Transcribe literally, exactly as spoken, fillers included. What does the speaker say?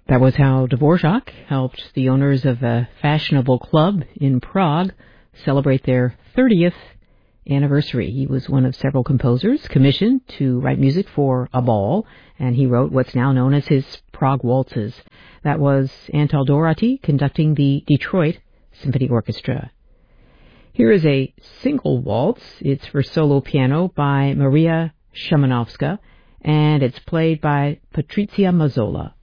That was how Dvorak helped the owners of a fashionable club in Prague celebrate their thirtieth anniversary. He was one of several composers commissioned to write music for a ball, and he wrote what's now known as his Prague Waltzes. That was Antal Doráty conducting the Detroit Symphony Orchestra. Here is a single waltz. It's for solo piano by Maria Szymanowska, and it's played by Patrycja Mazzola.